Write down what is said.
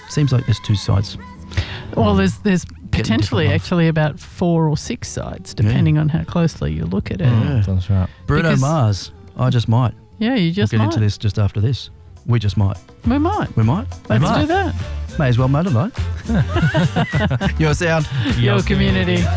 Seems like there's two sides. Well, there's potentially different actually about 4 or 6 sides, depending on how closely you look at it. Yeah. That's right. Bruno Because- Mars. I just might. Yeah, you just We'll get might. into this just after this. We just might. We might. We might. Let's we might. do that. May as well motor light. Your sound. Your community.